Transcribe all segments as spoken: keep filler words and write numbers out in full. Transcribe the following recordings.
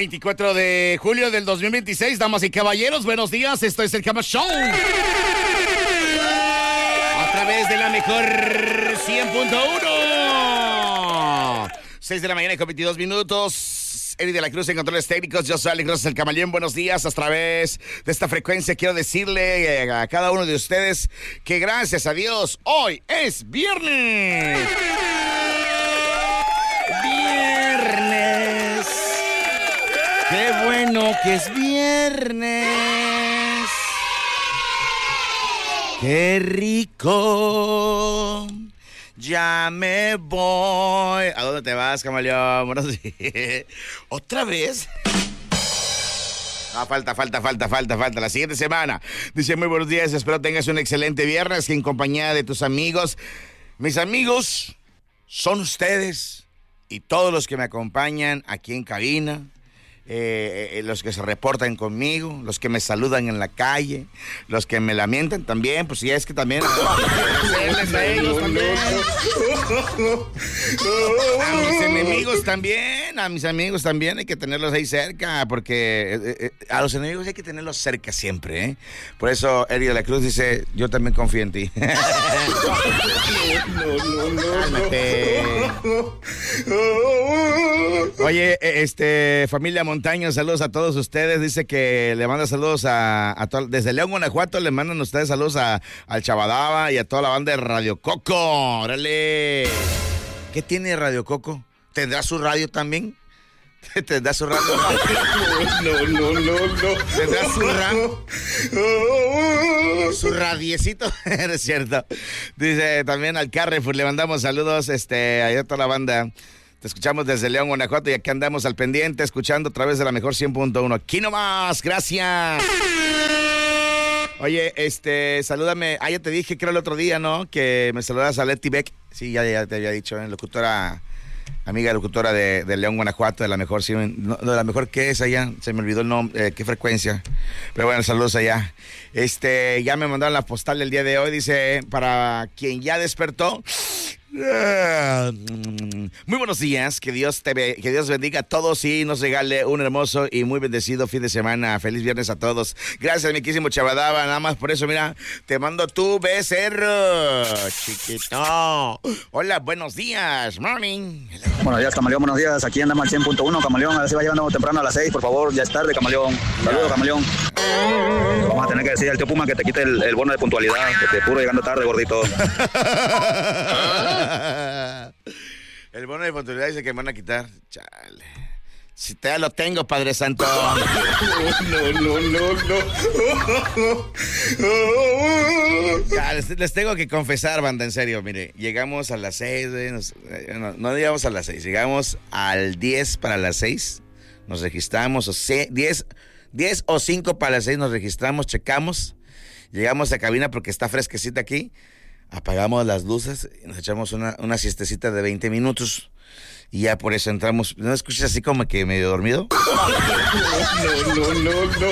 veinticuatro de julio del dos mil veintiséis, damas y caballeros, buenos días, esto es el Cama Show. A través de la mejor cien punto uno. seis de la mañana con veintidós minutos. Eri de la Cruz en controles técnicos, yo soy Alex Rosas, el Camaleón. Buenos días. A través de esta frecuencia quiero decirle a cada uno de ustedes que gracias a Dios hoy es viernes. Viernes. Qué bueno que es viernes. Qué rico. Ya me voy. ¿A dónde te vas, Camaleón? Bueno, sí. ¿Otra vez? Ah, falta, falta, falta, falta, falta. La siguiente semana. Dice, muy buenos días. Espero tengas un excelente viernes en compañía de tus amigos. Mis amigos son ustedes y todos los que me acompañan aquí en cabina. Eh, eh, los que se reportan conmigo, los que me saludan en la calle, los que me lamentan también, pues si es que también agradecerles a ellos también, a mis enemigos también, a mis amigos también hay que tenerlos ahí cerca, porque eh, eh, a los enemigos hay que tenerlos cerca siempre, ¿eh? Por eso Eri de la Cruz dice, yo también confío en ti. No, no, no, cálmate. Oye, este, familia Montaño, saludos a todos ustedes. Dice que le manda saludos a, a to- desde León, Guanajuato, le mandan ustedes saludos a, al Chabadaba y a toda la banda de Radio Coco. ¡Órale! ¿Qué tiene Radio Coco? ¿Tendrá su radio también? ¿Tendrá su radio? No, no, no, no. ¿Tendrá su radio? Su radiecito, es cierto. Dice también al Carrefour, le mandamos saludos este, a toda la banda. Te escuchamos desde León, Guanajuato, y aquí andamos al pendiente, escuchando a través de la mejor cien punto uno. Aquí nomás, gracias. Oye, este, salúdame. Ah, ya te dije, creo el otro día, ¿no? Que me saludas a Leti Beck. Sí, ya, ya te había dicho, ¿eh? Locutora, amiga locutora de, de León, Guanajuato, de la mejor, no, de la mejor que es allá. Se me olvidó el nombre, eh, qué frecuencia. Pero bueno, saludos allá. Este, ya me mandaron la postal del día de hoy. Dice, para quien ya despertó. Muy buenos días, que Dios te ve, que Dios bendiga a todos y nos regale un hermoso y muy bendecido fin de semana. Feliz viernes a todos. Gracias, mi quísimo Chabadaba. Nada más por eso, mira, te mando tu becerro, chiquito. Hola, buenos días, morning. Buenos días, Camaleón, buenos días. Aquí andamos al cien punto uno, Camaleón. A ver si va llevando temprano a las seis, por favor. Ya es tarde, Camaleón. Saludos, Camaleón. Vamos a tener que decir al tío Puma que te quite el, el bono de puntualidad, que te puro llegando tarde, gordito. El bono de puntualidad dice que me van a quitar. Chale. Si te lo tengo, Padre Santo. No, no, no, no. Ya, les, les tengo que confesar, banda, en serio. Mire, llegamos a las seis, nos, no, no llegamos a las seis, llegamos al diez para las seis. Nos registramos, o sea, diez, diez o cinco para las seis nos registramos, checamos. Llegamos a cabina porque está fresquecita aquí. Apagamos las luces y nos echamos una, una siestecita de veinte minutos. Y ya por eso entramos. ¿No escuchas así como que medio dormido? No, no, no, no.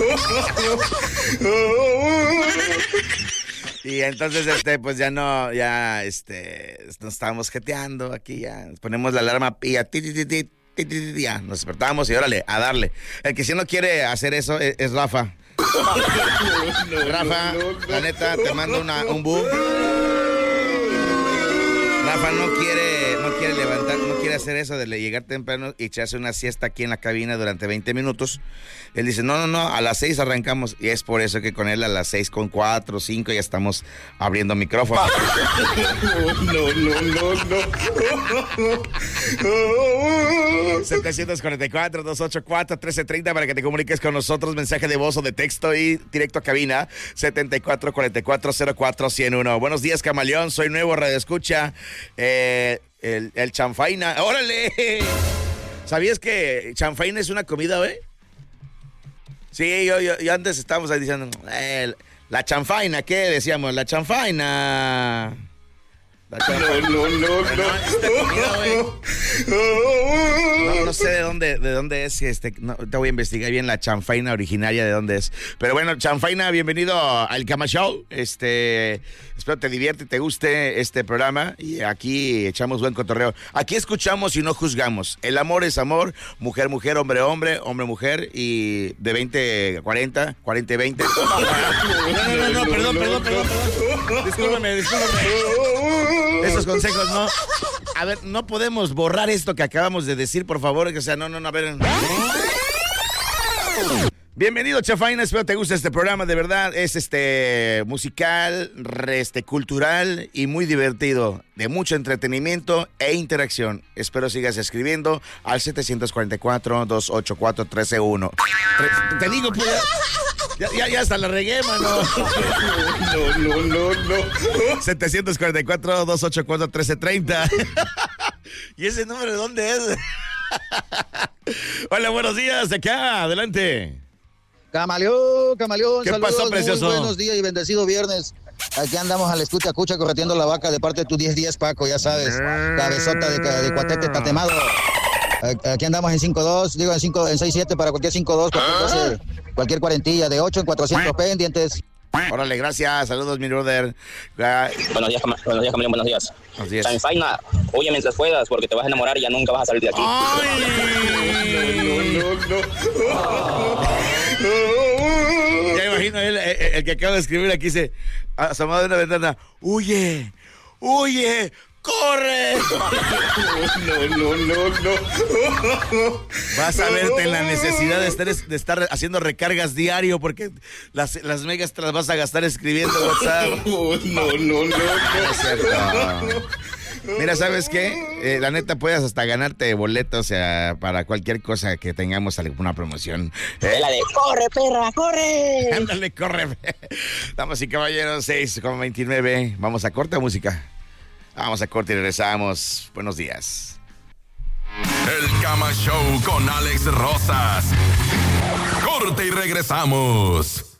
Y entonces, este, pues ya no, ya, este, nos estábamos jeteando aquí, ya. Ponemos la alarma y ya, ti, ti, ti, ti, ti, ti, ti, ya. Nos despertamos y órale, a darle. El que sí no quiere hacer eso es, es Rafa. Rafa, la neta, te mando una, un bu. Rafa no quiere, no quiere levantar, no quiere hacer eso de llegar temprano y echarse una siesta aquí en la cabina durante veinte minutos. Él dice, no, no, no, a las seis arrancamos. Y es por eso que con él a las seis con cuatro, cinco ya estamos abriendo micrófono. No, no, no, no. setecientos cuarenta y cuatro, doscientos ochenta y cuatro, trece treinta para que te comuniques con nosotros. Mensaje de voz o de texto y directo a cabina. setenta y cuatro, cuarenta y cuatro, cero cuatro, ciento uno. Buenos días, Camaleón. Soy nuevo Radio Escucha. Eh, el, el chanfaina. ¡Órale! ¿Sabías que chanfaina es una comida, güey? Sí, yo, yo, yo antes estábamos ahí diciendo, eh, la chanfaina, ¿qué decíamos? La chanfaina. La chanfaina. No, no, no, no. Esta comida, güey. No, no sé sé de dónde, de dónde es, este, no, te voy a investigar bien la chanfaina originaria de dónde es. Pero bueno, chanfaina, bienvenido al Cama Show. Este, espero te divierte y te guste este programa. Y aquí echamos buen cotorreo. Aquí escuchamos y no juzgamos. El amor es amor, mujer, mujer, hombre, hombre, hombre, mujer. Y de veinte a cuarenta, cuarenta y veinte. No, no, no, no, perdón, perdón, perdón, perdón. Discúlpame, discúlpame. Esos consejos, no. A ver, no podemos borrar esto que acabamos de decir, por favor. O sea, no, no, no, a ver. Bienvenido, Chafaina, espero te guste este programa, de verdad, es este musical, este cultural y muy divertido, de mucho entretenimiento e interacción. Espero sigas escribiendo al siete cuatro cuatro, dos ocho cuatro, uno tres uno. Te digo, pues, ya, ya, ya hasta la regué, mano. No, no, no, no. siete cuatro cuatro, dos ocho cuatro, uno tres tres cero. ¿Y ese número de dónde es? Hola, buenos días, acá, adelante. Camaleón, Camaleón, ¿Qué saludos, pasó, precioso? muy buenos días y bendecido viernes. Aquí andamos a la escucha, cucha, correteando la vaca de parte de tu diez diez, Paco, ya sabes, cabezota de, de cuatete tatemado. Aquí andamos en cinco dos, digo en cinco, en seis siete para cualquier cinco dos, cualquier doce, cualquier cuarentilla, de ocho en cuatrocientos pendientes. Órale, gracias, saludos, mi brother. Buenos días, cama, buenos días, Camaleón, buenos días. Buenos días. Chanfaina, oye mientras puedas, porque te vas a enamorar y ya nunca vas a salir de aquí. ¡Ay! No, no, no, no. Ya imagino, el, el, el que acaba de escribir aquí dice, asomado de una ventana, ¡huye! ¡Huye! ¡Corre! No, no, no, no. Vas a verte en la necesidad de estar, de estar haciendo recargas diario porque las, las megas te las vas a gastar escribiendo WhatsApp. No, no, no, no. No es cierto. Mira, ¿sabes qué? Eh, la neta, puedes hasta ganarte boletos, o sea, para cualquier cosa que tengamos alguna promoción. ¿Eh? La de, ¡corre, perra, corre! Ándale, corre. Damas y caballeros, seis con veintinueve. Vamos a corte, música. Vamos a corte y regresamos. Buenos días. El Cama Show con Alex Rosas. Corte y regresamos.